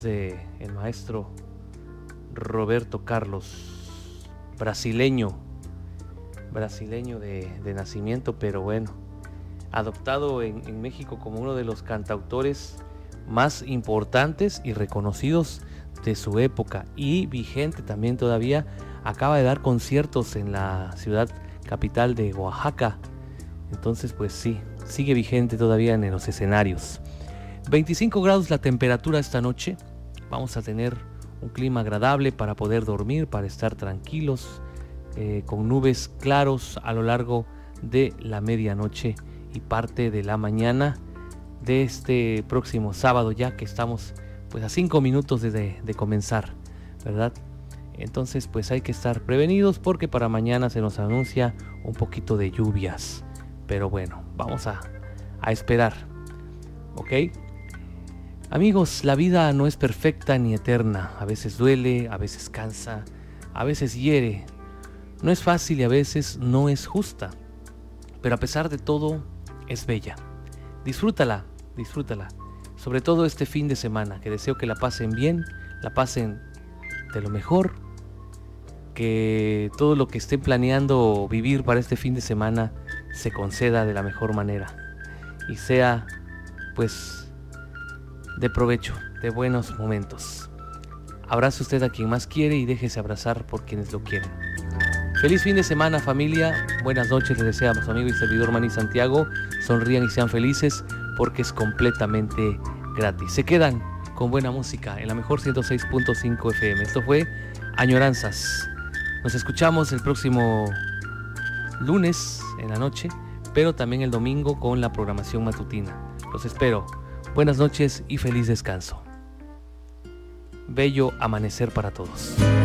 de el maestro Roberto Carlos, brasileño de nacimiento, pero bueno, adoptado en México como uno de los cantautores más importantes y reconocidos de su época, y vigente también todavía. Acaba de dar conciertos en la ciudad capital de Oaxaca, entonces pues sí, sigue vigente todavía en los escenarios. 25 grados la temperatura esta noche. Vamos a tener un clima agradable para poder dormir, para estar tranquilos, con nubes claros a lo largo de la medianoche y parte de la mañana de este próximo sábado, ya que estamos pues a 5 minutos de comenzar, ¿verdad? Entonces pues hay que estar prevenidos porque para mañana se nos anuncia un poquito de lluvias, pero bueno, vamos a esperar, ¿ok? Amigos, la vida no es perfecta ni eterna. A veces duele, a veces cansa, a veces hiere. No es fácil y a veces no es justa. Pero a pesar de todo, es bella. Disfrútala, disfrútala. Sobre todo este fin de semana, que deseo que la pasen bien, la pasen de lo mejor. Que todo lo que estén planeando vivir para este fin de semana se conceda de la mejor manera. Y sea, pues, de provecho, de buenos momentos. Abrace usted a quien más quiere y déjese abrazar por quienes lo quieren. Feliz fin de semana, familia. Buenas noches, les desea a su amigo y servidor Manny Santiago. Sonrían y sean felices porque es completamente gratis. Se quedan con buena música en la mejor 106.5 FM. Esto fue Añoranzas. Nos escuchamos el próximo lunes en la noche, pero también el domingo con la programación matutina. Los espero. Buenas noches y feliz descanso. Bello amanecer para todos.